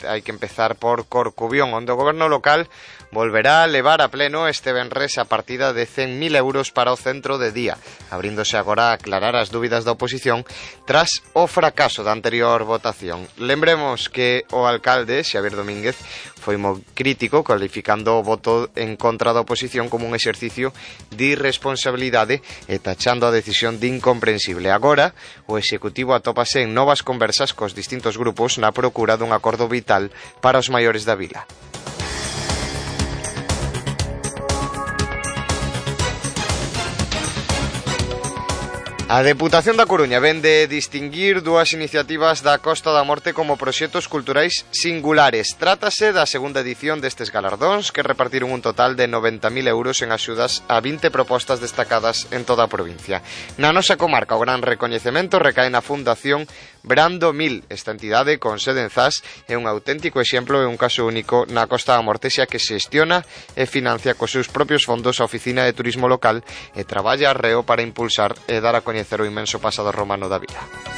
hai que empezar por Corcubión, onde o goberno local volverá a levar a pleno este venres a partida de 100.000 euros para o centro de día, abríndose agora a aclarar as dúbidas da oposición tras o fracaso da anterior votación. Lembremos que o alcalde, Xavier Domínguez, foi moi crítico, cualificando o voto en contra da oposición como un exercicio de irresponsabilidade e tachando a decisión de incomprensible. Agora, o Executivo atópase en novas conversas cos distintos grupos na procura dun acordo vital para os maiores da vila. A Deputación da Coruña ven de distinguir dúas iniciativas da Costa da Morte como proxectos culturais singulares. Trátase da segunda edición destes galardóns que repartiron un total de 90.000 euros en axudas a 20 propostas destacadas en toda a provincia. Na nosa comarca o gran recoñecemento recae na Fundación Brando 1000. Esta entidade con sede en Zas é un auténtico exemplo e un caso único na Costa da Morte, xa que xestiona e financia cos seus propios fondos a Oficina de Turismo Local e traballa arreo para impulsar e dar a coñecer o inmenso pasado romano da vila.